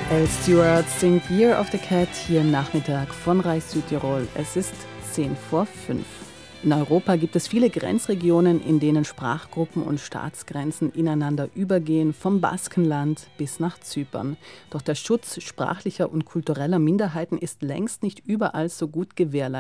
Elle Stewart singt Year of the Cat hier im Nachmittag von Reich Südtirol. Es ist 5:10. In Europa gibt es viele Grenzregionen, in denen Sprachgruppen und Staatsgrenzen ineinander übergehen, vom Baskenland bis nach Zypern. Doch der Schutz sprachlicher und kultureller Minderheiten ist längst nicht überall so gut gewährleistet